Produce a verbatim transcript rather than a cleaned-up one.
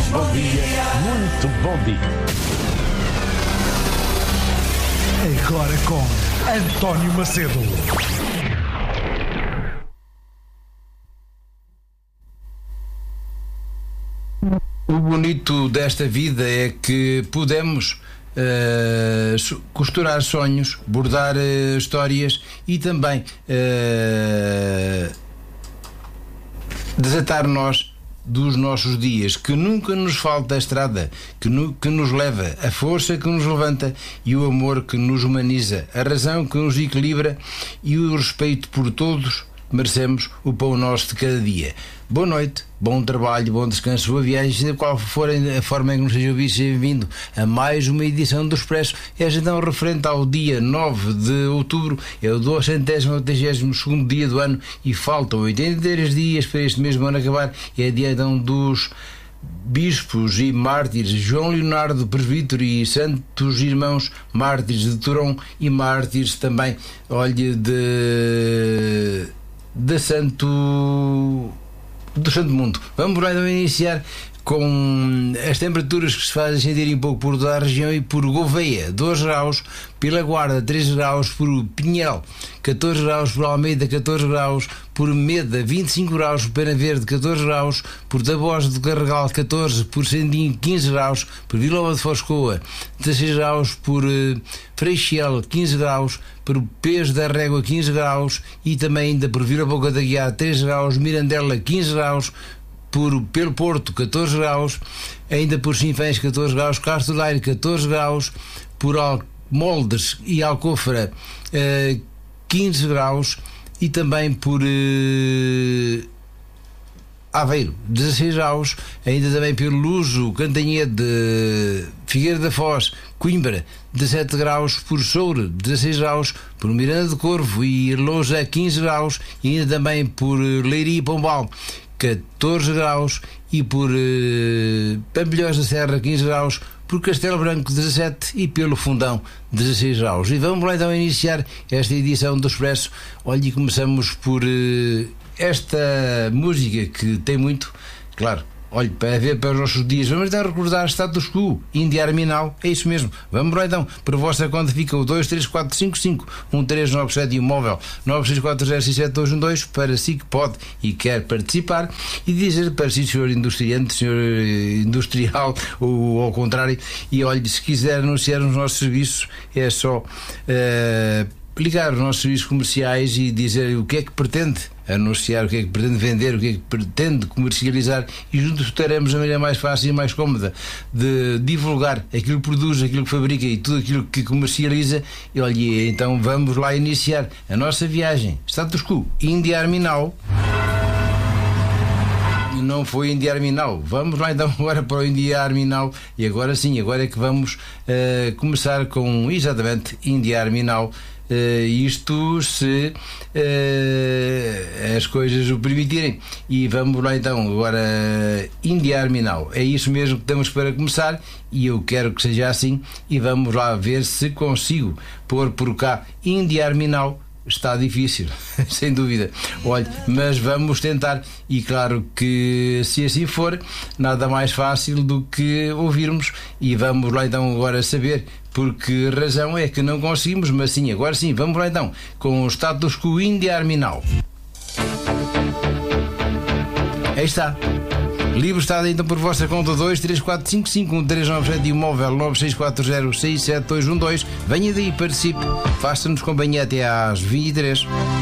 Bom dia, muito bom dia. Agora com António Macedo. O bonito desta vida é que podemos uh, costurar sonhos, bordar uh, histórias e também uh, desatar nós dos nossos dias, que nunca nos falta a estrada, que, no, que nos leva, a força que nos levanta e o amor que nos humaniza, a razão que nos equilibra e o respeito por todos. Merecemos o pão nosso de cada dia. Boa noite, bom trabalho, bom descanso, boa viagem, seja qual for a forma em que nos seja ouvido, seja bem-vindo a mais uma edição do Expresso. Esta então referente ao dia nove de outubro, é o duzentésimo oitagésimo segundo dia do ano e faltam oitenta e três dias para este mesmo ano acabar. É dia então dos bispos e mártires João Leonardo, presbítero, e santos irmãos mártires de Toron e mártires também, olhe, de... de Santo do Santo Mundo. Vamos lá então iniciar com as temperaturas que se fazem sentir um pouco por toda a região. E por Gouveia, dois graus, pela Guarda, três graus, por Pinhel, catorze graus, por Almeida, catorze graus, por Meda, vinte e cinco graus, por Pena Verde, catorze graus, por Tabosa do Carregal, catorze, por Sendim, quinze graus, por Vila Nova de Foscoa, dezasseis graus, por uh, Freixel, quinze graus, por Pés da Régua, quinze graus, e também ainda por Vila Boca da Guiar, três graus, Mirandela, quinze graus, por pelo Porto, catorze graus, ainda por Sinfãs, catorze graus, Castro Daire, catorze graus, por Al Moldes e Alcofra, uh, quinze graus, e também por uh, Aveiro, dezasseis graus, ainda também pelo Luso, Cantanhede, Figueira da Foz, Coimbra, dezassete graus, por Soure, dezasseis graus, por Miranda de Corvo e Lousa, quinze graus, e ainda também por Leiria e Pombal, catorze graus, e por uh, Pampilhões da Serra, quinze graus, por Castelo Branco, dezassete, e pelo Fundão, dezasseis graus. E vamos lá então iniciar esta edição do Expresso. Olha, e começamos por uh, esta música que tem muito, claro, olhe, para ver para os nossos dias. Vamos então recordar status quo, India Arminal, é isso mesmo. Vamos lá então, para a vossa conta fica o dois três quatro cinco cinco um três nove sete e o móvel nove seis quatro zero seis sete dois um dois, para si que pode e quer participar, e dizer para si, senhor industriante, senhor industrial, ou ao contrário, e olhe, se quiser anunciar os nossos serviços, é só uh, ligar os nossos serviços comerciais e dizer o que é que pretende anunciar, o que é que pretende vender, o que é que pretende comercializar, e juntos teremos a maneira mais fácil e mais cómoda de divulgar aquilo que produz, aquilo que fabrica e tudo aquilo que comercializa. E olha, então vamos lá iniciar a nossa viagem. Status quo, India Arminal. Não foi India Arminal. Vamos lá então agora para o India Arminal, e agora sim, agora é que vamos uh, começar com exatamente India Arminal. Uh, isto se uh, as coisas o permitirem. E vamos lá então agora, India Arminal, é isso mesmo que temos para começar, e eu quero que seja assim, e vamos lá ver se consigo pôr por cá India Arminal. Está difícil, sem dúvida. Olha, mas vamos tentar, e claro que se assim for, nada mais fácil do que ouvirmos. E vamos lá então agora saber por que razão é que não conseguimos, mas sim, agora sim, vamos lá então com o status quo India Arminal. Aí está. Livre está então por vossa conta dois três quatro cinco cinco um três nove sete e o móvel nove seis quatro zero seis sete dois um dois. Venha daí, participe, faça-nos companhia até às vinte e três.